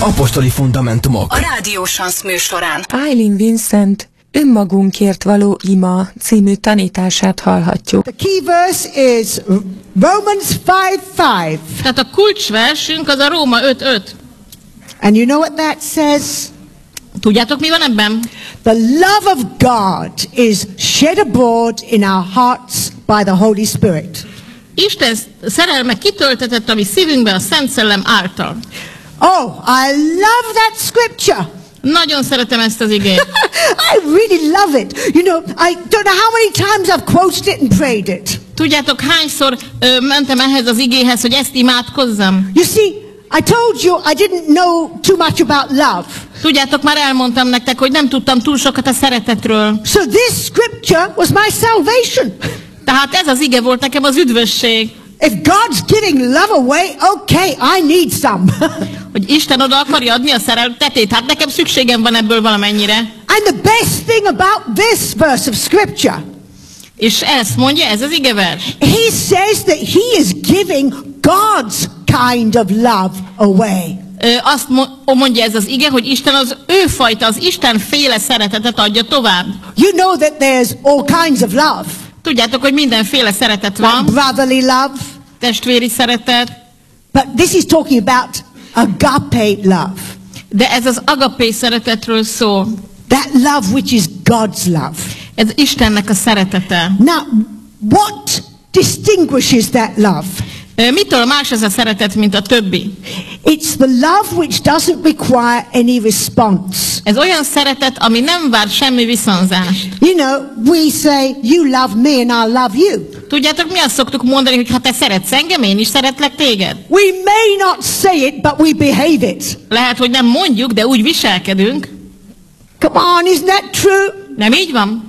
Apostoli fundamentumok. A Rádió Sansz műsorán. Eileen Vincent Önmagunkért való ima című tanítását hallhatjuk. The key verse is Romans 5:5. Tehát a kulcsversünk az a Róma 5:5. And you know what that says? Tudjátok, mi van ebben? The love of God is shed abroad in our hearts by the Holy Spirit. Isten szerelme kitöltetett a mi szívünkbe a Szent Szellem által. Oh, I love that scripture. Nagyon szeretem ezt az igét. I really love it. You know, I don't know how many times I've quoted it and prayed it. Tudjátok, hányszor mentem ehhez az igéhez, hogy ezt imádkozzam? You see, I told you I didn't know too much about love. Tudjátok, már elmondtam nektek, hogy nem tudtam túl sokat a szeretetről. So this scripture was my salvation. Tehát ez az ige volt nekem az üdvösség. If God's giving love away, okay, I need some. Hogy Isten oda akarja adni a szeretetét, hát nekem szükségem van ebből valamennyire. And the best thing about this verse of scripture, és ezt mondja, ez az igevers. he says that he is giving God's kind of love away. Azt mondja ez az ige, hogy Isten az ő fajta, az Isten féle szeretetet adja tovább. You know that there's all kinds of love. Tudjátok, hogy mindenféle szeretet van. Brotherly love. Testvéri szeretet. But this is talking about agape love. De ez az agapé szeretetről szól. That love which is God's love. Ez Istennek a szeretete. Now, what distinguishes that love? Mitől más ez a szeretet, mint a többi? It's the love which doesn't require any response. Ez olyan szeretet, ami nem vár semmi viszonzást. You know, we say, you love me and I love you. Tudjátok, mi azt szoktuk mondani, hogy ha te szeretsz engem, én is szeretlek téged. We may not say it, but we behave it. Lehet, hogy nem mondjuk, de úgy viselkedünk. Come on, isn't that true? Nem így van?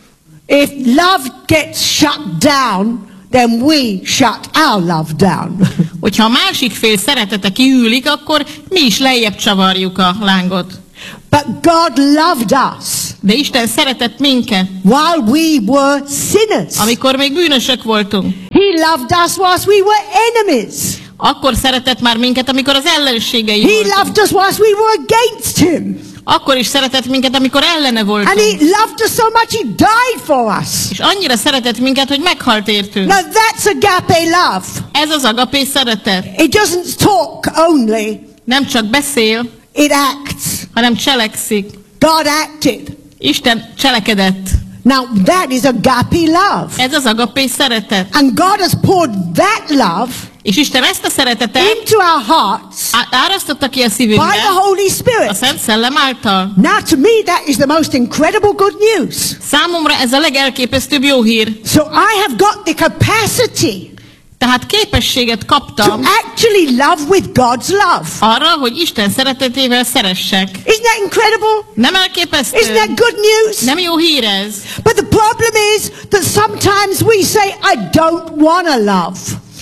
If love gets shut down, then we shut our love down. Hogyha a másik fél szeretete kiülik, akkor mi is lejjebb csavarjuk a lángot. But God loved us. De Isten szeretett minket. While we were sinners. Amikor még bűnösök voltunk. He loved us whilst we were enemies. Akkor szeretett már minket, amikor az ellenségei He voltunk. loved us whilst we were against him. Akkor is szeretett minket, amikor ellene voltunk. And he loved us so much he died for us. És annyira szeretett minket, hogy meghalt értünk. Now that's agape love. Ez az agapé szeretet. It doesn't talk only. Nem csak beszél, It acts. hanem cselekszik. God acted. Isten cselekedett. Now that is agape love. Ez az agapé szeretet. And God has poured that love És Isten ezt a szeretetet into our hearts árasztotta ki a by szívünkbe the Holy a Spirit. Szent Szellem által. Now to me that is the most incredible good news. Számomra ez a legelképesztőbb jó hír. So I have got the capacity Tehát képességet to kaptam actually love with God's love. arra, hogy Isten szeretetével szeressek. Isn't that incredible? Nem elképesztő? Isn't that good news? Nem jó hír ez? But the problem is that sometimes we say, I don't want to love.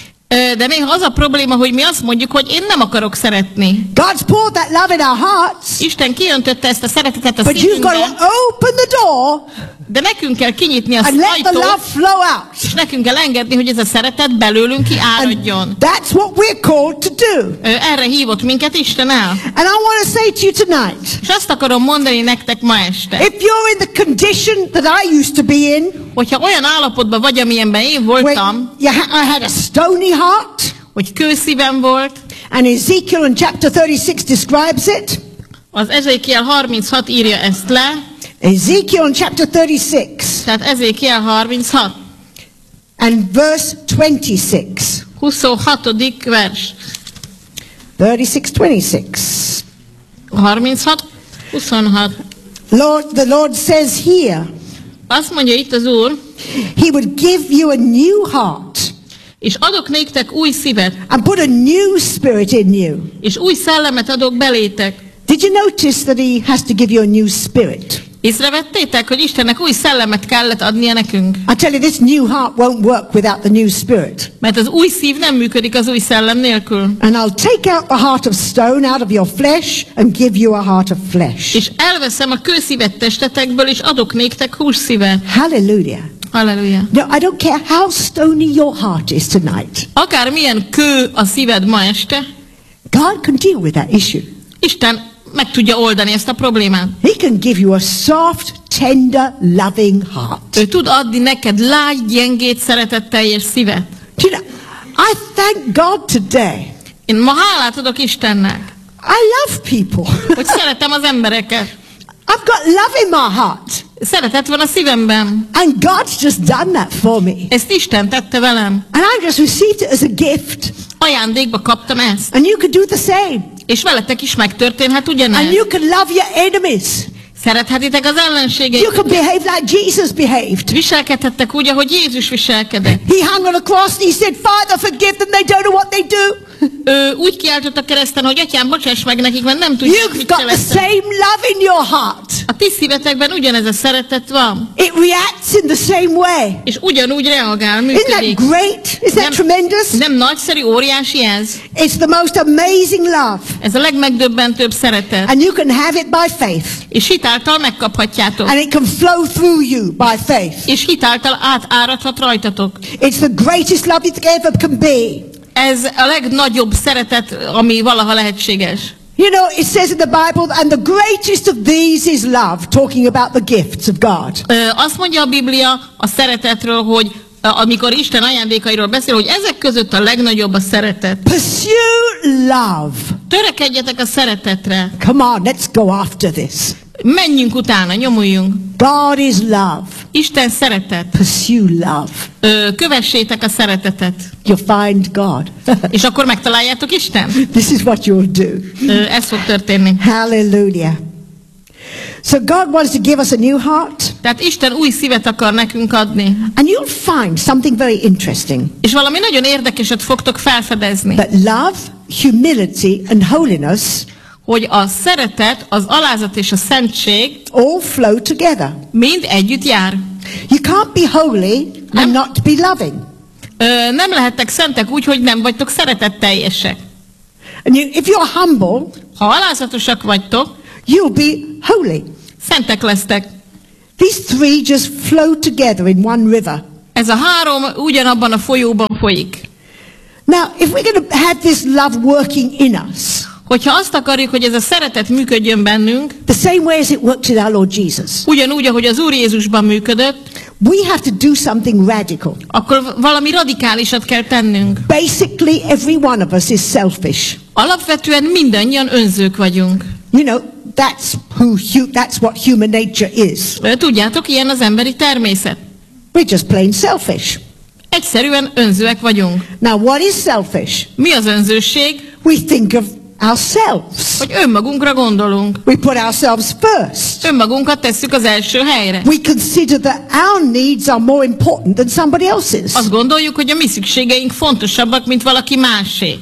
De néha az a probléma, hogy mi azt mondjuk, hogy én nem akarok szeretni. God's poured that love in our hearts, Isten kiöntötte ezt a szeretetet a but you've got szívünkbe, to open the door de nekünk kell kinyitni az and let the love ajtót, flow out. és nekünk kell engedni, hogy ez a szeretet belőlünk kiáradjon. And that's what we're called to do. Erre hívott minket Isten el. And I want to say to you tonight, És azt akarom mondani nektek ma este, if you're in the condition that I used to be in, hogyha olyan állapotban vagy, amilyenben én where voltam, I had a stony heart, hogy kőszívem volt, and Ezekiel in chapter 36 describes it. az Ezékiel 36 írja ezt le, Ezekiel in chapter 36 tehát Ezékiel 36, and verse 26. 26. vers. 36:26. 36, 26. The Lord says here, Azt mondja itt az Úr, He would give you a new heart és adok néktek új szívet, and put a new spirit in you. és új szellemet adok belétek. Did you notice that He has to give you a new spirit? Észrevettétek, hogy Istennek új szellemet kellett adnia nekünk? I tell you, this new heart won't work without the new spirit. Mert az új szív nem működik az új szellem nélkül. And I'll take out the heart of stone out of your flesh and give you a heart of flesh. És elveszem a kőszívet testetekből, és adok néktek hússzívet. Hallelujah. Halleluja. No, I don't care how stony your heart is tonight. Akár milyen kő a szíved ma este, God can deal with that issue. Isten meg tudja oldani ezt a problémát. He can give you a soft, tender, loving heart. Ő tud adni neked lágy, gyengét, szeretetteljes szívet. Do you know, I thank God today. Én ma hálát adok Istennek, I love people. hogy szeretem az embereket. I've got love in my heart. Szeretet van a szívemben. And God's just done that for me. Ezt Isten tette velem. And I just received it as a gift. Ajándékba kaptam ezt. And you can do the same. És veletek is megtörténhet ugyanez. And you can love your enemies. Szerethetitek az You ellenségeiket. can behave like Jesus behaved. Viselkedhettek úgy, ahogy Jézus viselkedett. He hung on a cross and he said, Father, forgive them, they don't know what they do. Ő úgy kiáltott a kereszten, hogy Atyám, bocsáss meg nekik, mert nem tudják, You've mit got the cselekszenek. same love in your heart. A ti szívetekben ugyanez a szeretet van, It reacts in the same way. és ugyanúgy reagál, Isn't működik. that great? Is that tremendous? Nem nagyszerű, óriási ez? It's the most amazing love. Ez a legmegdöbbentőbb szeretet. And you can have it by faith. És hitáltal megkaphatjátok. And it can flow through you by faith. És hitáltal átáradhat rajtatok. It's the greatest love it ever can be. Ez a legnagyobb szeretet, ami valaha lehetséges. You know, it says in the Bible, and the greatest of these is love, talking about the gifts of God. Azt mondja a Biblia a szeretetről, hogy amikor Isten ajándékairól beszél, hogy ezek között a legnagyobb a szeretet. Pursue love. Törekedjetek a szeretetre. Come on, let's go after this. Menjünk utána, nyomuljunk. God is love. Isten szeretet. Pursue love. Kövessétek a szeretetet. You'll find God. És akkor megtaláljátok Isten. This is what you'll do. Ez fog történni. Hallelujah. So God wants to give us a new heart. Tehát Isten új szívet akar nekünk adni. And you'll find something very interesting. És valami nagyon érdekeset fogtok felfedezni. That love, humility and holiness hogy a szeretet, az alázat és a szentség all flow together. mind együtt jár. You can't be holy and not be loving. Nem lehettek szentek úgy, hogy nem vagytok szeretetteljesek. And if you're humble, Ha alázatosak vagytok, you'll be holy. szentek lesztek. These three just flow together in one river. Ez a három ugyanabban a folyóban folyik. Now, if we're going to have this love working in us, Hogyha azt akarjuk, hogy ez a szeretet működjön bennünk, the same way as it worked in our Lord Jesus, ugyanúgy, ahogy az Úr Jézusban működött, we have to do something radical. akkor valami radikálisat kell tennünk. Basically, every one of us is selfish. Alapvetően mindannyian önzők vagyunk. You know, that's what human nature is. Tudjátok, ilyen az emberi természet. We're just plain selfish. Egyszerűen önzőek vagyunk. Now, what is selfish? Mi az önzőség? We think of ourselves. Hogy önmagunkra gondolunk. We put ourselves first. Önmagunkat tesszük az első helyre. We consider that our needs are more important than somebody else's. Azt gondoljuk, hogy a mi szükségeink fontosabbak, mint valaki másé.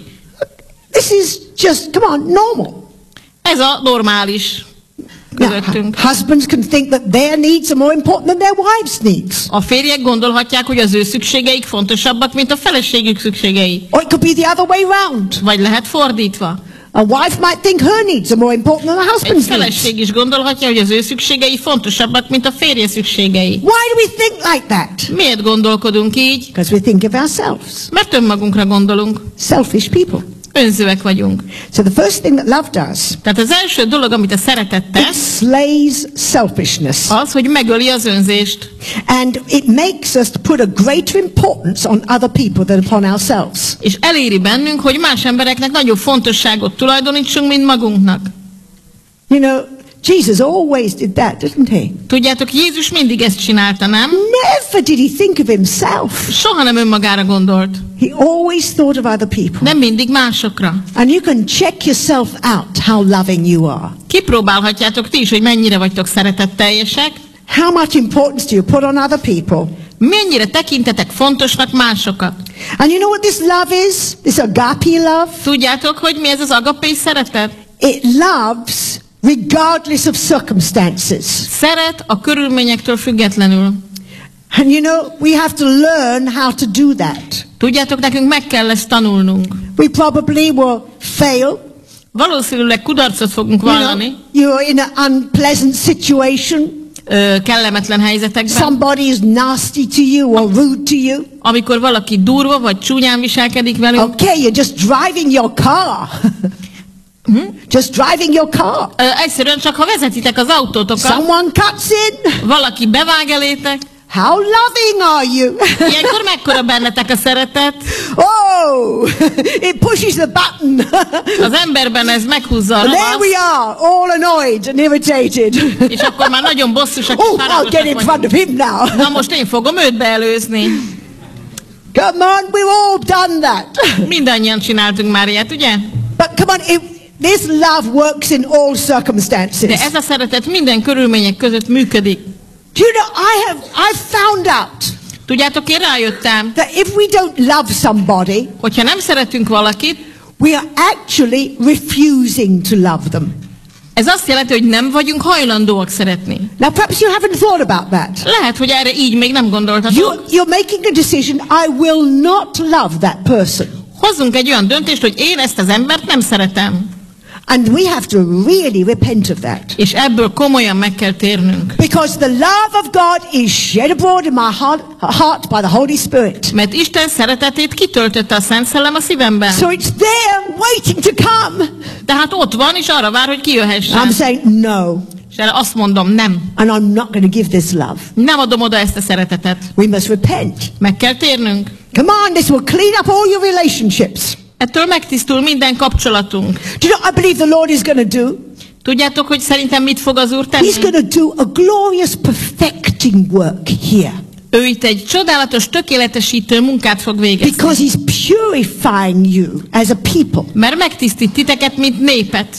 This is just, come on, normal. Ez a normális közöttünk. Now, husbands can think that their needs are more important than their wives' needs. A férjek gondolhatják, hogy az ő szükségeik fontosabbak, mint a feleségük szükségei. Or it could be the other way round. Vagy lehet fordítva. A wife might think her needs are more important than her Egy husband's needs. feleség is gondolhatja, hogy az ő szükségei fontosabbak, mint a férje szükségei. Why do we think like that? Miért gondolkodunk így? Because we think of ourselves. Mert önmagunkra gondolunk. Selfish people. Önzőek vagyunk. So the first thing that love does, Tehát az első dolog, amit a szeretet it tesz, slays selfishness. az, hogy megöli az önzést. And it makes us put a greater importance on other people than upon ourselves. És eléri bennünk, hogy más embereknek nagyobb fontosságot tulajdonítsunk, mint magunknak. You know, Jesus always did that, didn't he? Tudjátok, Jézus mindig ezt csinálta, nem? Never did he think of himself. Soha nem önmagára gondolt. He always thought of other people. Nem mindig másokra. And you can check yourself out how loving you are. Kipróbálhatjátok ti is, hogy mennyire vagytok szeretetteljesek, How much importance do you put on other people? mennyire tekintetek fontosnak másokat. And you know what this love is? This agape love? Tudjátok, hogy mi ez az agapé szeretet? It loves regardless of circumstances. Szeret a körülményektől függetlenül. And you know, we have to learn how to do that. Tudjátok, nekünk meg kell ezt tanulnunk. We probably will fail. Valószínűleg kudarcot fogunk vallani, You're in an unpleasant situation. kellemetlen helyzetekben, Somebody is nasty to you or rude to you. amikor valaki durva vagy csúnyán viselkedik velünk. Okay, you're just driving your car. Just driving your car. Egyszerűen csak ha vezetitek az autótokat, Someone cuts in. valaki bevág elétek, How loving are you? ilyenkor mekkora bennetek a szeretet? Oh, it pushes the button. Az emberben ez meghúzza a And there ravaszt, we are, all annoyed and irritated. és akkor már nagyon bosszusak és Oh, I'll get in fáradosak front vagyunk. of him now. Na most én fogom őt beelőzni. Come on, we've all done that. Mindannyian csináltunk már ilyet, ugye? But come on, this love works in all De circumstances. ez a szeretet minden körülmények között működik. Do you know, I've found out Tudjátok, én rájöttem, that if we don't love somebody, hogyha nem szeretünk valakit, we are actually refusing to love them. ez azt jelenti, hogy nem vagyunk hajlandóak szeretni. Now, perhaps you haven't thought about that. Lehet, hogy erre így még nem gondoltatok. You're making a decision, I will not love that person. Hozzunk egy olyan döntést, hogy én ezt az embert nem szeretem. And we have to really repent of that. És ebből komolyan meg kell térnünk. Because the love of God is shed abroad in my heart by the Holy Spirit. Mert Isten szeretetét kitöltötte a Szent Szellem a szívemben. So it's there waiting to come. Tehát ott van, és arra vár, hogy kijöhessen. I'm saying no. És erre azt mondom, nem. And I'm not going to give this love. Nem adom oda ezt a szeretetet. We must repent. Meg kell térnünk. Come on, this will clean up all your relationships. Ettől megtisztul minden kapcsolatunk. Do you know what I believe the Lord is going to do? Tudjátok, hogy szerintem mit fog az Úr tenni? He's going to do a glorious perfecting work here. Ő itt egy csodálatos, tökéletesítő munkát fog végezni. Because he's purifying you as a people. Mert megtisztít titeket, mint népet.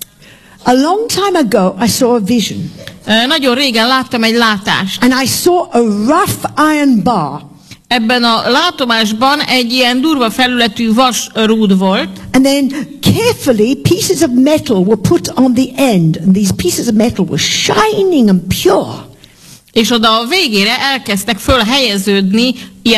A long time ago, I saw a vision. Nagyon régen láttam egy látást. And I saw a rough iron bar. Ebben a látomásban egy ilyen durva felületű vasrúd volt, And then carefully pieces of metal were put on the end. And these pieces of metal were shining and pure. és oda a végére elkezdtek fölhelyeződni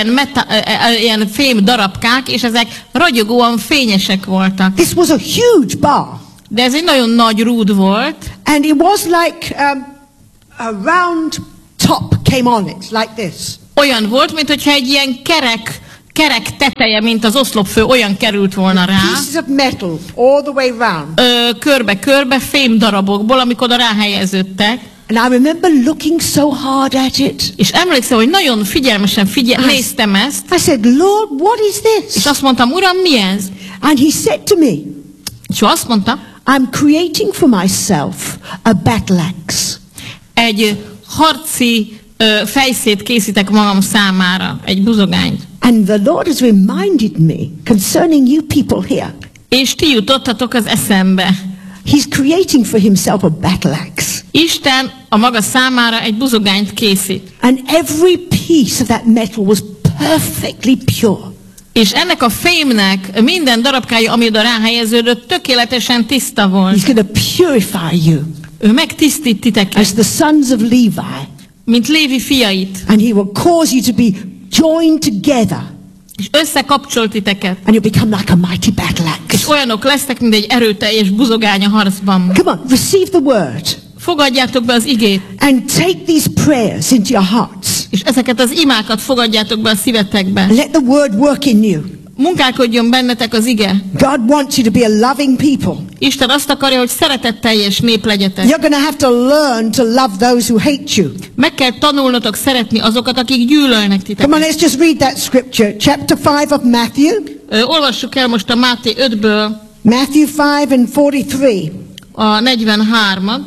ilyen fém darabkák, és ezek ragyogóan fényesek voltak. This was a huge bar. De ez egy nagyon nagy rúd volt, And it was like a round top came on it, like this. olyan volt, mint hogyha egy ilyen kerek teteje, mint az oszlopfő, olyan került volna rá. Pieces of metal all the way round. Körbe-körbe fém darabokból, amik oda ráhelyeződtek. And I remember looking so hard at it. És emlékszem, hogy nagyon figyelmesen néztem ezt, I said, Lord, what is és this? azt mondtam, Uram, mi ez? And he said to me, És ő azt mondta, I'm creating for myself a battle axe. egy harci fejszét készítek magam számára, egy buzogányt. And the Lord has reminded me concerning you people here. És ti jutottatok az eszembe. He's creating for himself a battle axe. Isten a maga számára egy buzogányt készít. And every piece of that metal was perfectly pure. És ennek a fémnek minden darabkája, ami oda ráhelyeződött, tökéletesen tiszta volt. He's going to purify you Ő megtisztít titeket, as the sons of Levi. mint Lévi fiait, And he will cause you to be joined together. és összekapcsol titeket. And you'll become like a mighty battle És axe. olyanok lesztek, mint egy erőteljes buzogány a harcban. Come on, receive the word. Fogadjátok be az igét, And take these prayers into your hearts. és ezeket az imákat fogadjátok be a szívetekbe. And let the word work in you. Munkálkodjon bennetek az ige. God wants you to be a loving people. Isten azt akarja, hogy szeretetteljes nép legyetek. You're going to have to learn to love those who hate you. Meg kell tanulnotok szeretni azokat, akik gyűlölnek Come on, titeket. let's just read that scripture. Chapter 5 of Matthew. Olvassuk el most a Máté 5-ből Matthew 5 and 43. a 43-at.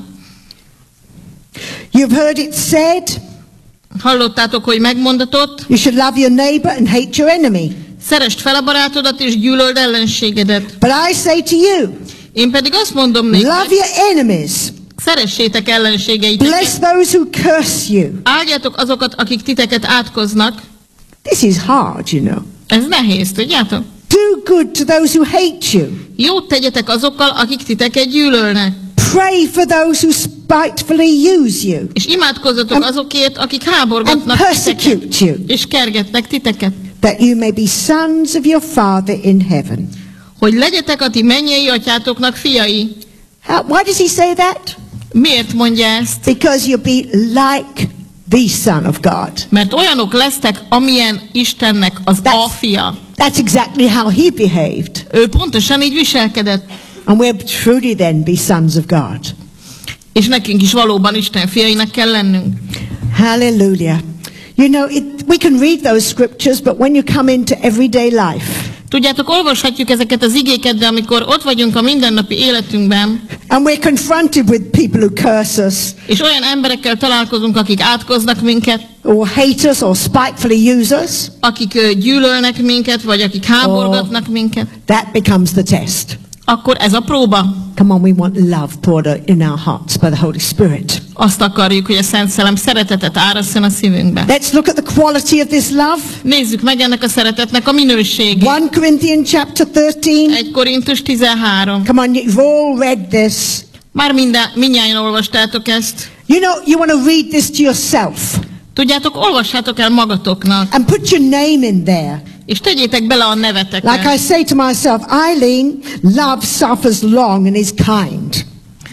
You've heard it said, Hallottátok, hogy megmondatott, you should love your neighbor and hate your enemy. szeresd fel a barátodat és gyűlöld ellenségedet. But I say to you, Én pedig azt mondom love nektek, your enemies. szeressétek Bless ellenségeiteket, those who curse you. áldjátok azokat, akik titeket átkoznak. This is hard, you know. Ez nehéz, tudjátok? Do good to those who hate you. Jót tegyetek azokkal, akik titeket gyűlölnek. Pray for those who spitefully use you És imádkozzatok azokért, akik and háborgatnak titeket, persecute you, és kergetnek titeket. that you may be sons of your Father in heaven. Hogy legyetek a ti mennyei atyátoknak fiai. Why does he say that? Miért mondja ezt? Because you'll be like the Son of God. Mert olyanok lesztek, amilyen Istennek az a fia. That's exactly how he behaved. Ő pontosan így viselkedett. And we'll truly then be sons of God. És nekünk is valóban Isten fiainak kell lennünk. Hallelujah. You know, we can read those scriptures, but when you come into everyday life, Tudjátok, olvashatjuk ezeket az igéket, de amikor ott vagyunk a mindennapi életünkben, and we're confronted with people who curse us, és olyan emberekkel találkozunk, akik átkoznak minket, or hate us, or spitefully use us, akik gyűlölnek minket, vagy akik háborgatnak minket, that becomes the test. akkor ez a próba. Come on, we want love poured in our hearts by the Holy Spirit. Azt akarjuk, hogy a Szent Szellem szeretetet árasszon a szívünkbe. Let's look at the quality of this love. Nézzük meg ennek a szeretetnek a minőségét. 1 Corinthians chapter 13. 1 Korintus 13. Come on, you've all read this. Már mindnyájan olvastátok ezt. You know, you want to read this to yourself. Tudjátok, olvassátok el magatoknak, And put your name in there. és tegyétek bele a neveteket. Like I say to myself, Eileen, love suffers long and is kind.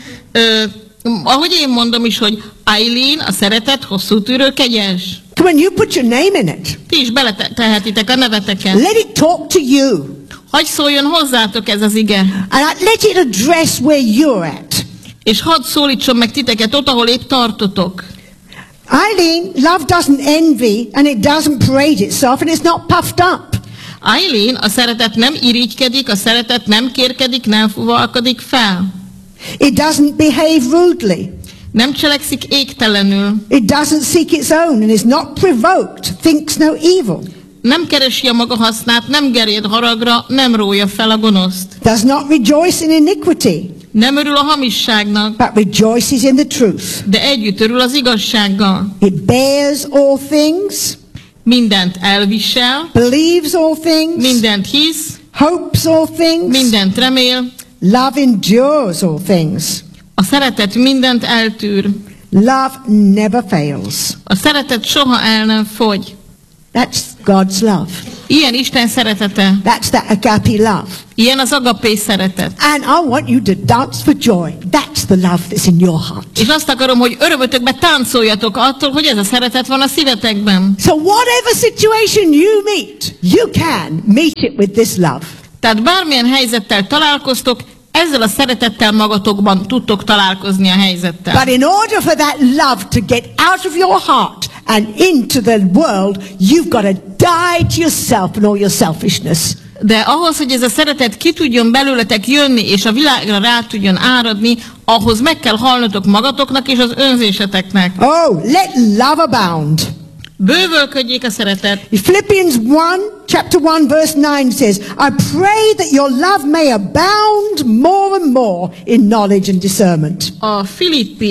Ahogy én mondom is, hogy Eileen, a szeretet hosszú tűrő, kegyes. Come on, you put your name in it. Ti is beletehetitek a neveteket. Let it talk to you. Hagy szóljon hozzátok ez az ige. And let it address where you're at. És hadd szólítson meg titeket ott, ahol épp tartotok. Eileen, love doesn't envy and it doesn't parade itself and it's not puffed up. Eileen, a szeretet nem irigykedik, a szeretet nem kérkedik, nem fuvalkodik fel. It doesn't behave rudely. Nem cselekszik égtelenül. It doesn't seek its own and is not provoked, thinks no evil. Nem keresi a maga hasznát, nem gered haragra, nem rója fel a gonoszt. Does not rejoice in iniquity, Nem örül a hamisságnak, but rejoices in the truth. de együtt örül az igazsággal. It bears all things, Mindent elvisel, believes all things, mindent hisz, hopes all things. mindent remél. Love endures all things. A szeretet mindent eltűr. Love never fails. A szeretet soha el nem fogy. That's God's love. Ilyen Isten szeretete. That's that agape love. Ilyen az agapé szeretet. And I want you to dance for joy. That's the love that's in your heart. És azt akarom, hogy örömötökbe táncoljatok attól, hogy ez a szeretet van a szívetekben. So whatever situation you meet, you can meet it with this love. Tehát bármilyen helyzettel találkoztok, ezzel a szeretettel magatokban tudtok találkozni a helyzettel. But in order for that love to get out of your heart and into the world, you've got to die to yourself and all your selfishness. De ahhoz, hogy ez a szeretet ki tudjon belőletek jönni, és a világra rá tudjon áradni, ahhoz meg kell halnotok magatoknak és az önzéseteknek. Oh, let love abound. Bővölködjék a szeretet. Philippians 1, chapter 1, verse 9 says, I pray that your love may abound more and more in knowledge and discernment. A Filippi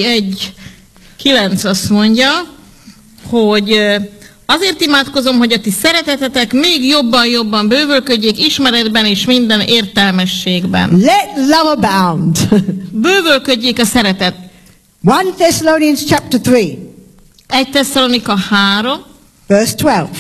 1:9 azt mondja, hogy azért imádkozom, hogy a ti szeretetetek még jobban bővölködjék ismeretben és minden értelmességben. Let love abound. Bővölködjék a szeretet. 1 Thessalonians chapter 3, 1 Tesszalonika 3, verse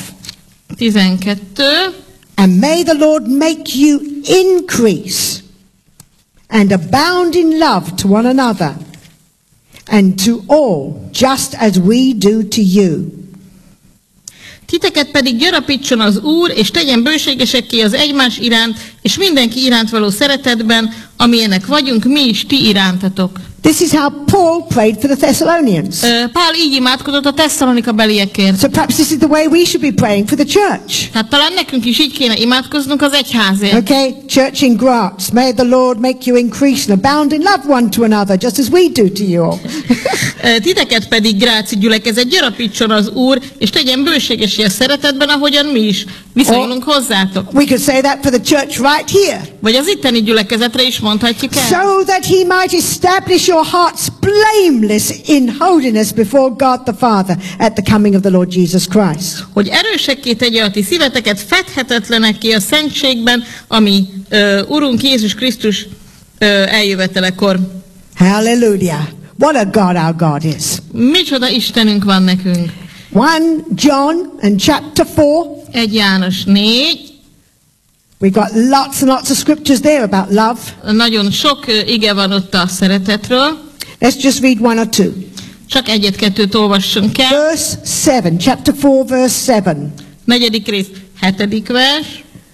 12. And may the Lord make you increase and abound in love to one another and to all, just as we do to you. Titeket pedig gyarapítson az Úr, és tegyen bőségesekké az egymás iránt, és mindenki iránt való szeretetben, amilyenek vagyunk mi is ti irántatok. This is how Paul prayed for the Thessalonians. Pál így imádkozott a Tesszalonika beliekért. So perhaps this is the way we should be praying for the church. Hát talán nekünk is így kéne imádkoznunk az egyházért. Okay, church in Graz, may the Lord make you increase and abound in love one to another, just as we do to you all. Titeket pedig, Gráci gyülekezet, gyarapítson az Úr, és tegyen bőségesé a szeretetben, ahogyan mi is viszonyulunk hozzátok. We could say that for the church right here. Vagy az itteni gyülekezetre is mondhatjuk el. So that he might establish your hearts blameless in holiness before God the Father at the coming of the Lord Jesus Christ. Hogy erősekké tegye a ti szíveteket fedhetetlenekké a szentségben, ami Urunk Jézus Krisztus eljövetelekor. Hallelujah. What a God our God is. Micsoda Istenünk van nekünk. 1 John and chapter 4. 1 János 4. We got lots and lots of scriptures there about love. Nagyon sok ige van ott a szeretetről. Let's just read one or two. Csak egyet-kettőt olvassunk el. Verse 7, chapter 4, verse 7. 4. rész, 7. vers.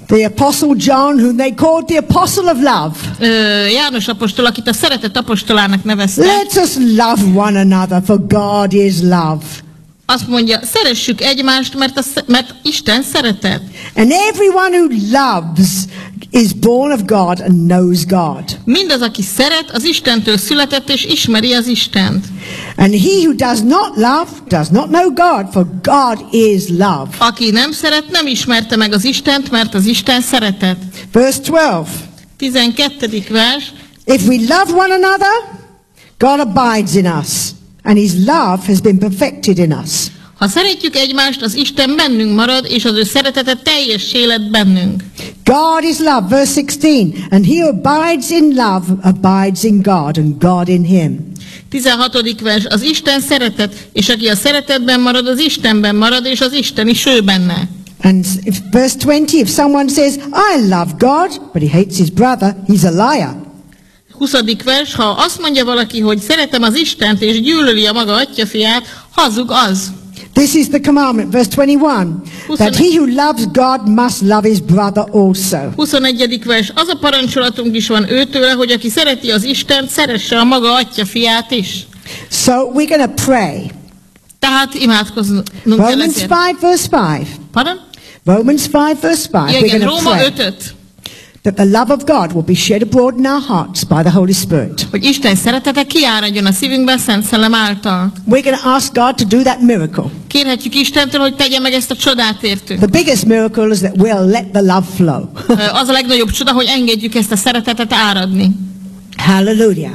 The Apostle John, whom they called the Apostle of Love. János apostol, akit a szeretet apostolának neveztek. Let us love one another, for God is love. Azt mondja, szeressük egymást, mert Isten szeretet. And everyone who loves is born of God and knows God. Mindaz, aki szeret, az Istentől született és ismeri az Istent. And he who does not love does not know God, for God is love. Aki nem szeret, nem ismerte meg az Istent, mert az Isten szeretet. Verse 12. 12. vers. If we love one another, God abides in us, and his love has been perfected in us. Ha szeretjük egymást, az Isten bennünk marad, és az ő szeretete teljessé lett bennünk. God is love, verse 16. And he who abides in love abides in God, and God in him. 16. vers. Az Isten szeretet, és aki a szeretetben marad, az Istenben marad, és az Isten is ő benne. And if, verse 20, if someone says, I love God, but he hates his brother, he's a liar. 20. vers. Ha azt mondja valaki, hogy szeretem az Istent, és gyűlöli a maga atyafiát, hazug az. This is the commandment, verse 21, that he who loves God must love his brother also. 21. vers. Az a parancsolatunk is van őtőle, hogy aki szereti az Istent, szeresse a maga atyafiát is. So we're going to pray. Tehát imádkoznunk kell Romans ezért. 5, verse 5. Pardon? Romans 5, verse 5. We're Igen, going to Róma pray 5-öt. that the love of God will be shed abroad in our hearts by the Holy Spirit. Hogy Isten szeretete kiáradjon a szívünkben Szent Szellem által. We're going to ask God to do that miracle. Kérhetjük Istentől, hogy tegye meg ezt a csodát értünk. The biggest miracle is that we'll let the love flow. Az a legnagyobb csoda, hogy engedjük ezt a szeretetet áradni. Hallelujah.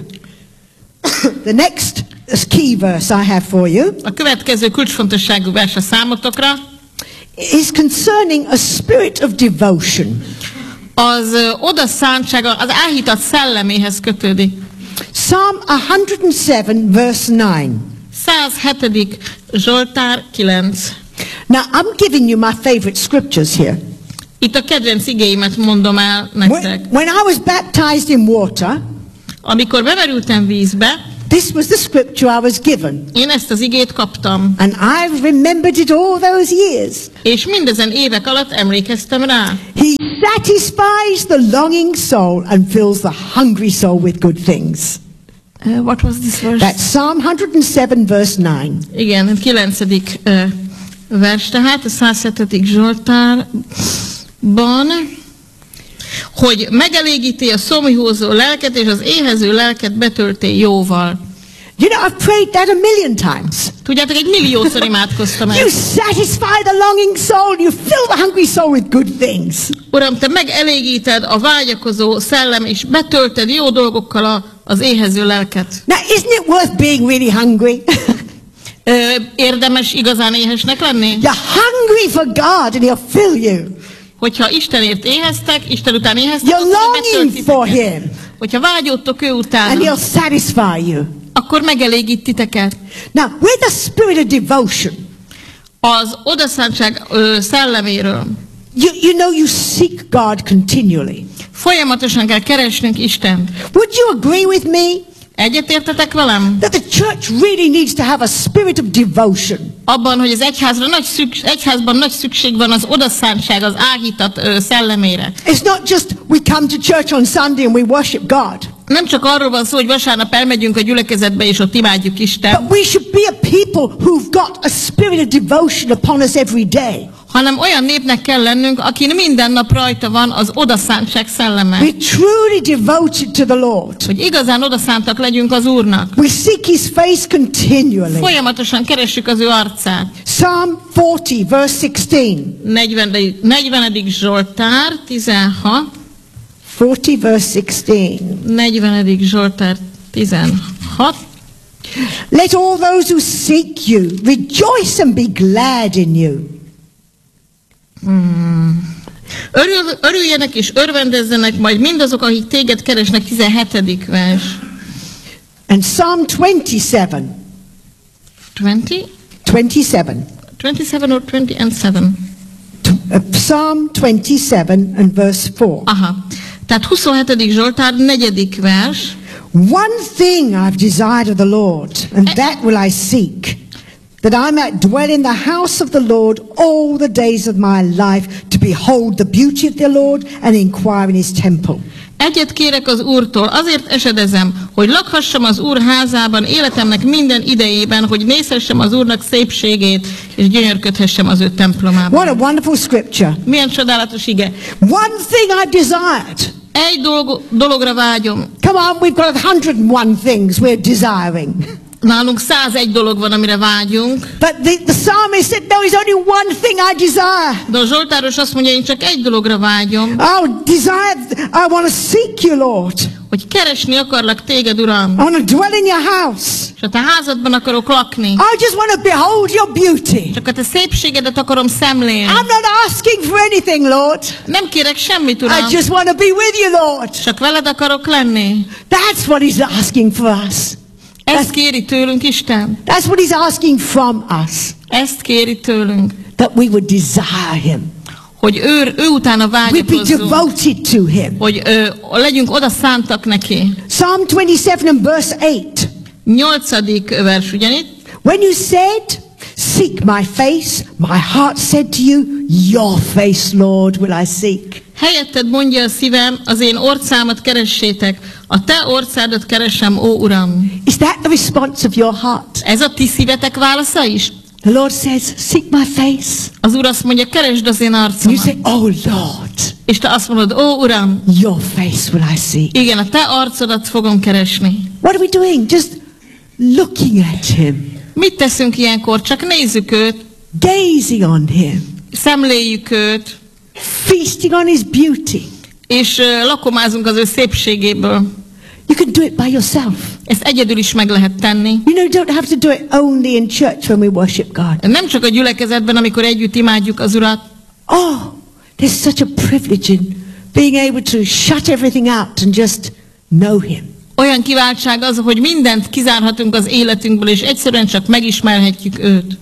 The next key verse I have for you A következő kulcsfontosságú vers a számotokra is concerning a spirit of devotion. az odaszántsága, az áhítat szelleméhez kötődik. Psalm 107, verse 9. 107. Zsoltár 9. Now, I'm giving you my favorite scriptures here. Itt a kedvenc igéimet mondom el nektek. When I was baptized in water, Amikor bemerültem vízbe, this was the scripture I was given. én ezt az igét kaptam. And I've remembered it all those years. És mindezen évek alatt emlékeztem rá. He satisfies the longing soul and fills the hungry soul with good things. What was this verse? That's Psalm 107, verse 9. Igen, 9. vers, tehát a 107. Zsoltárban, hogy megelégíti a szomjúzó lelket, és az éhező lelket betölti jóval. You know, I've prayed that a million times. Tudjátok, 1 milliószor imádkoztam You ezt. satisfy the longing soul, you fill the hungry soul with good things. Uram, te megelégíted a vágyakozó szellem, és betölted jó dolgokkal az éhező lelket. Now, isn't it worth being really hungry? Érdemes igazán éhesnek lenni? You're hungry for God and he'll fill you. Hogyha Istenért éheztek, Isten után éheztek, You're akkor longing betölt for titeket. him Hogyha vágyódtok ő and után, he'll satisfy you. akkor megelégít titeket. Now, with the spirit of devotion, Az odaszántság szelleméről you know you seek God continually. folyamatosan kell keresnünk Istent. Would you agree with me Egyetértetek velem? that the church really needs to have a spirit of devotion? Abban, hogy az egyházban nagy szükség van az odaszántság, az áhítat szellemére. It's not just we come to church on Sunday and we worship God. Nem csak arról van szó, hogy vasárnap elmegyünk a gyülekezetbe, és ott imádjuk Istent, But we should be a people who've got a spirit of devotion upon us every day. hanem olyan népnek kell lennünk, akin minden nap rajta van az odaszántság szelleme. We're truly devoted to the Lord. Hogy igazán odaszántak legyünk az Úrnak. We seek his face continually. Folyamatosan keressük az ő arcát. Psalm 40, verse 16. 40. Zsoltár 16. 40, verse 16. 40. Zsoltár 16. Let all those who seek you rejoice and be glad in you. Örüljenek és örvendezzenek majd mindazok, akik téged keresnek. 17. vers. And Psalm 27. 20? 27. 27 or 20 and 7? Psalm 27 and verse 4. Aha. Tehát 27. Zsoltár 4. vers. One thing I've desired of the Lord, and that will I seek. that I might dwell in the house of the Lord all the days of my life, to behold the beauty of the Lord and inquire in his temple. Egyet kérek az Úrtól, azért esedezem, hogy lakhassam az Úr házában életemnek minden idejében, hogy nézhessem az Úrnak szépségét, és gyönyörködhessem az ő templomában. What a wonderful scripture. Milyen csodálatos ige. One thing I desired. Egy dologra vágyom. Come on, we've got 101 things we're desiring. Nálunk 101 dolog van, amire vágyunk. But the psalmist said, no, there's only one thing I desire. De a Zsoltáros azt mondja, én csak egy dologra vágyom. I want to seek you, Lord. Hogy keresni akarlak téged, Uram. I want to dwell in your house. És a te házadban akarok lakni. I just want to behold your beauty. Csak a te szépségedet akarom szemlélni. I'm not asking for anything, Lord. Nem kérek semmit, Uram. I just want to be with you, Lord. Csak veled akarok lenni. That's what he's asking for us. Ezt kéri tőlünk Isten. That's what he's asking from us. Ezt kéri tőlünk. That we would desire him. Hogy ő utána We'd be vágyakozzunk. devoted to him. Hogy legyünk oda szántak neki. Psalm 27 and verse 8. 8. vers ugyanitt. When you said, seek my face, my heart said to you, your face, Lord, will I seek. Helyetted mondja a szívem, az én orcámat keressétek, a te orcádat keresem, ó Uram. Is that the response of your heart? Ez a ti szívetek válasza is? The Lord says, seek my face. Az Úr azt mondja, keresd az én And you arcomat. say, oh Lord, És te azt mondod, ó Uram, your face will I seek. igen, a te arcodat fogom keresni. What are we doing? Just looking at him, Mit teszünk ilyenkor? Csak nézzük őt, gazing on him, szemléljük őt, feasting on his beauty. és lakomázunk az ő szépségéből. You can do it by yourself. Ezt egyedül is meg lehet tenni. You know, you don't have to do it only in church when we worship God. Nem csak a gyülekezetben, amikor együtt imádjuk az Urat. Oh, there's such a privilege in being able to shut everything out and just know him. Olyan kiváltság az, hogy mindent kizárhatunk az életünkből, és egyszerűen csak megismerhetjük őt.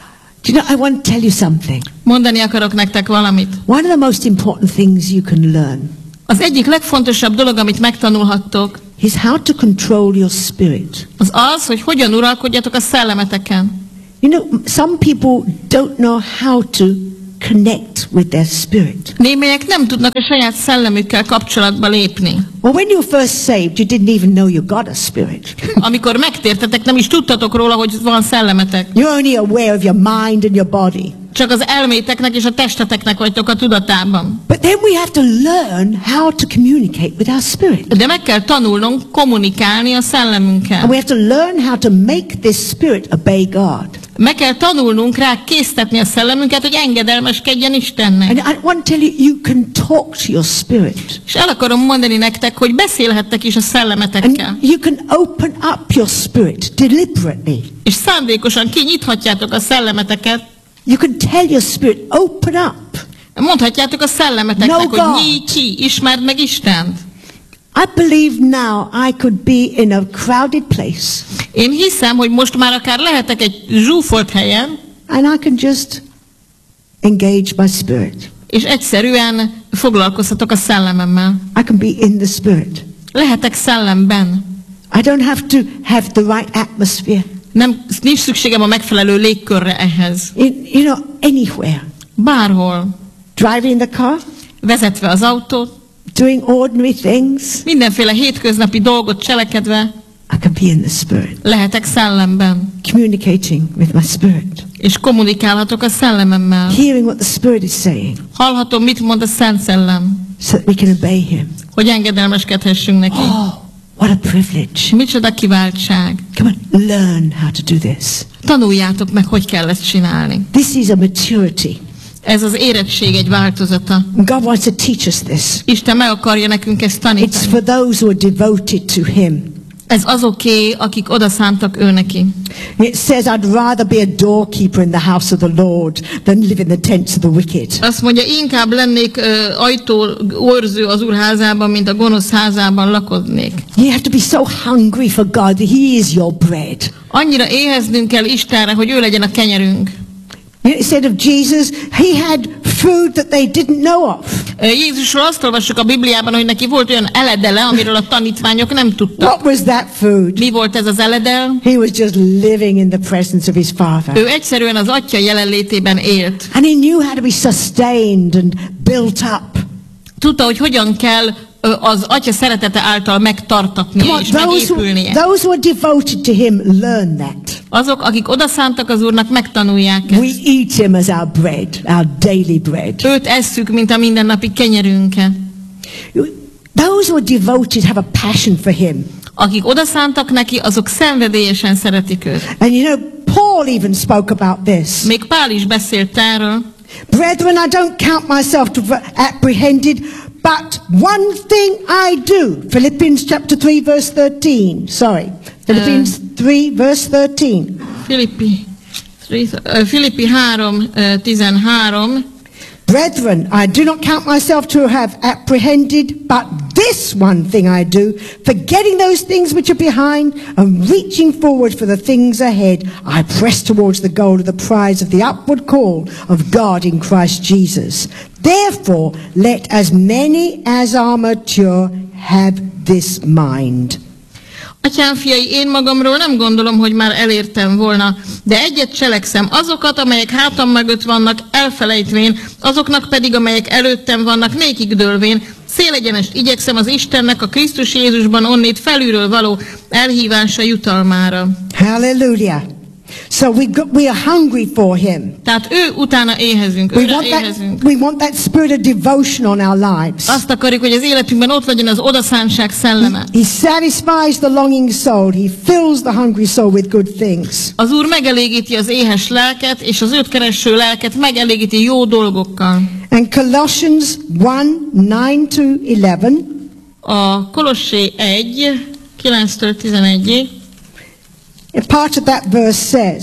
Do you know, I want to tell you something. Mondani akarok nektek valamit. One of the most important things you can learn Az egyik legfontosabb dolog, amit megtanulhattok, is how to control your spirit. az az, hogy hogyan uralkodjatok a szellemeteken. You know, some people don't know how to connect with their spirit. Némelyek nem tudnak a saját szellemükkel kapcsolatba lépni. Well, when you were first saved, you didn't even know you got a spirit. Amikor megtértetek, nem is tudtatok róla, hogy van szellemetek. You're only aware of your mind and your body. Csak az elméteknek és a testeteknek vagytok a tudatában. But then we have to learn how to communicate with our spirit. De meg kell tanulnunk kommunikálni a And szellemünkkel. we have to learn how to make this spirit obey God. Meg kell tanulnunk rá késztetni a szellemünket, hogy engedelmeskedjen Istennek. And I want to tell you, you can talk to your spirit. És el akarom mondani nektek, hogy beszélhettek is a szellemetekkel. And you can open up your spirit deliberately. És szándékosan kinyithatjátok a szellemeteket. You can tell your spirit, open up. Mondhatjátok a szellemeteknek, No hogy God. nyíj ki, ismerd meg Istent. I believe now I could be in a crowded place Én hiszem, hogy most már akár lehetek egy zsúfolt helyen, and I can just engage my spirit. és egyszerűen foglalkozhatok a szellememmel. I can be in the spirit. Lehetek szellemben. I don't have to have the right atmosphere. Nincs szükségem a megfelelő légkörre ehhez. You know, anywhere. Bárhol. Driving the car, Vezetve az autót, doing ordinary things. mindenféle hétköznapi dolgot cselekedve, I can be in the spirit, lehetek szellemben. communicating with my spirit, És kommunikálhatok a szellememmel. hearing what the spirit is saying, Hallhatom, mit mond a Szent Szellem, so that we can obey him. hogy engedelmeskedhessünk neki. Oh, what a privilege. Micsoda kiváltság. Come on, learn how to do this. Tanuljátok meg, hogy kell ezt csinálni. This is a maturity. Ez az érettség egy változata. God wants to teach us this. Isten meg akarja nekünk ezt It's tanítani. for those who are devoted to him. Ez azoké, akik odaszántak ő neki. It says, I'd rather be a doorkeeper in the house of the Lord than live in the tents of the wicked. Azt mondja, inkább lennék ajtóőrző az Úr házában, mint a gonosz házában lakodnék. You have to be so hungry for God that he is your bread. Annyira éheznünk kell Istenre, hogy ő legyen a kenyerünk. Instead of Jesus, he had food that they didn't know of. Jézusról azt olvassuk a Bibliában, hogy neki volt olyan eledele, amiről a tanítványok nem tudtak. What was that food? Mi volt ez az eledel? He was just living in the presence of his Father. Ő egyszerűen az Atya jelenlétében élt. And he knew how to be sustained and built up. Tudta, hogy hogyan kell az Atya szeretete által megtartatnia és megépülnie. Those who are devoted to him learn that. Azok, akik odaszántak az Úrnak, megtanulják We ezt. eat him as our bread, our daily bread. Őt esszük, mint a mindennapi kenyerünket. Those who are devoted have a passion for him. Akik odaszántak neki, azok szenvedélyesen szeretik őt. And you know, Paul even spoke about this. Még Pál is beszélt erről. Brethren, I don't count myself to have apprehended, but one thing I do. Philippians chapter 3 verse 13. Sorry. Philippians 3 verse 13. Filippi 3:13. Brethren, I do not count myself to have apprehended, but this one thing I do, forgetting those things which are behind and reaching forward for the things ahead, I press towards the goal of the prize of the upward call of God in Christ Jesus. Therefore, let as many as are mature have this mind. Atyám, fiai, én magamról nem gondolom, hogy már elértem volna, de egyet cselekszem, azokat, amelyek hátam mögött vannak, elfelejtvén, azoknak pedig, amelyek előttem vannak, nékig dőlvén, szélegyenest igyekszem az Istennek a Krisztus Jézusban onnét felülről való elhívása jutalmára. Hallelujah. So we are hungry for him. Tehát ő utána éhezünk, őre éhezünk. We want that spirit of devotion on our lives. Azt akarjuk, hogy az életünkben ott legyen az odaszántság szelleme. He satisfies the longing soul. He fills the hungry soul with good things. Az Úr megelégíti az éhes lelket, és az őt kereső lelket megelégíti jó dolgokkal. And Colossians 1:9-11. A Kolossé 1, 9-től 11-ig. A part of that verse says,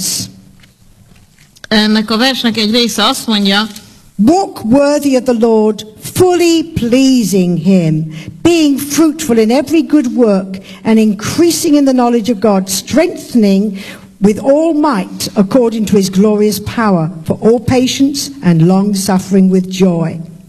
ennek a versnek egy része azt mondja, walk worthy of the Lord, fully pleasing him, being fruitful in every good work and increasing in the knowledge of God, strengthening with all might according to his glorious power for all patience and long suffering with joy.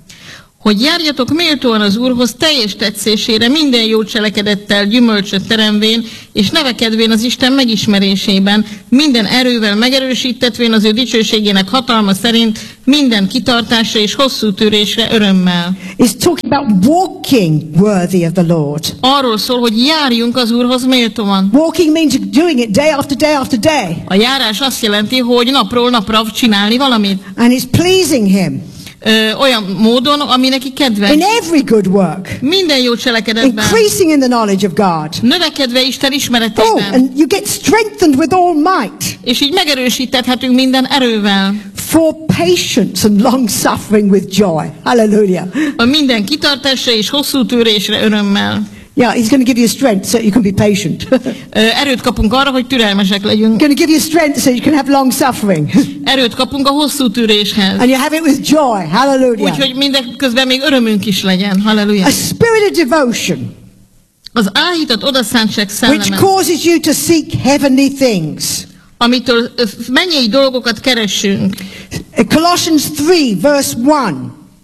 Hogy járjatok méltóan az Úrhoz teljes tetszésére, minden jó cselekedettel gyümölcsöt teremvén, és nevekedvén az Isten megismerésében, minden erővel megerősítetvén az ő dicsőségének hatalma szerint, minden kitartásra és hosszú tűrésre örömmel. It's talking about walking worthy of the Lord. Arról szól, hogy járjunk az Úrhoz méltóan. Walking means doing it day after day after day. A járás azt jelenti, hogy napról napra csinálni valamit. And it's pleasing him. Olyan módon, ami neki kedves. In every good work. Minden jó cselekedetben. Increasing in the knowledge of God. Növekedve Isten ismeretében. Oh, and you get strengthened with all might. És így megerősítethetünk minden erővel. For patience and long suffering with joy. Hallelujah. A minden kitartásra és hosszú tűrésre örömmel. Yeah, he's going to give you strength so you can be patient. Erőt kapunk arra, hogy türelmesek legyünk. Going to give you strength so you can have long suffering. Erőt kapunk a hosszú tűréshez. And you have it with joy. Hallelujah. Úgyhogy mindeközben még örömünk is legyen. Halleluja. A spirit of devotion. Az áhított odaszántság Which szelleme, causes you to seek heavenly things. amitől mennyei dolgokat keresünk. Colossians 3 verse 1.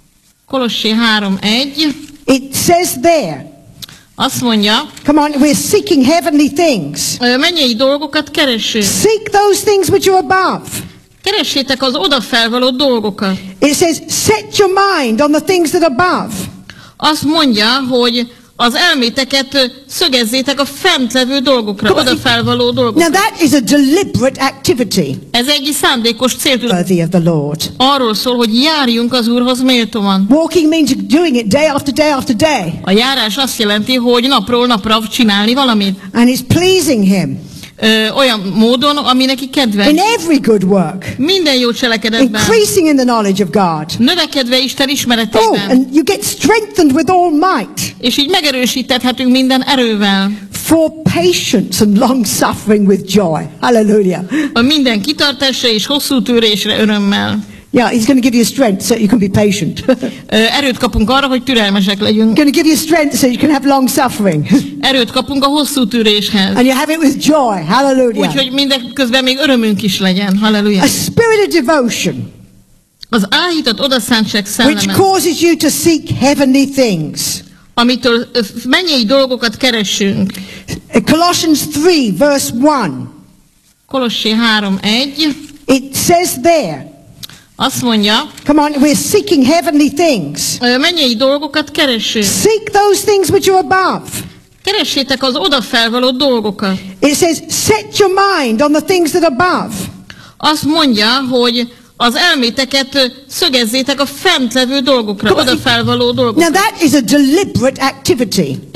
Kolossé 3:1. It says there. Azt mondja, Come on, we're seeking heavenly things. mennyei dolgokat keresünk. Seek those things which are above. Keressétek az odafelvaló dolgokat. It says, set your mind on the things that are above. Azt mondja, hogy az elméteket szögezzétek a fentlevő dolgokra, odafelvaló Now dolgokra. that is a deliberate activity. Ez egy szándékos céltudat. Worthy of the Lord. Arról szól, hogy járjunk az Úrhoz méltóan. Walking means doing it day after day after day. A járás azt jelenti, hogy napról napra csinálni valamit. And it's pleasing him. Olyan módon, ami neki kedves. In every good work. Minden jó cselekedetben. Increasing in the knowledge of God. Növekedve Isten Oh, ismeretében. and you get strengthened with all might. És így megerősíthetünk minden erővel. For patience and long suffering with joy. Hallelujah. A minden kitartásra és hosszú tűrésre örömmel. Yeah, he's going to give you strength so you can be patient. Erőt kapunk arra, hogy türelmesek legyünk. Going to give you strength so you can have long suffering. Erőt kapunk a hosszú tűréshez. And you have it with joy. Hallelujah. Úgyhogy mindeközben még örömünk is legyen. Halleluja. A spirit of devotion, Az áhított odaszántság which szelleme, causes you to seek heavenly things. amitől mennyei dolgokat keresünk. Colossians 3 verse 1. Kolossé 3:1. It says there, Azt mondja, come on, we're seeking heavenly things. mennyei dolgokat keresünk. Seek those things which are above. Keressétek az odafelvaló dolgokat. It says, set your mind on the things that are above. Azt mondja, hogy az elméteket szögezzétek a fentlevő dolgokra, odafelvaló dolgokra. Now that is a deliberate activity.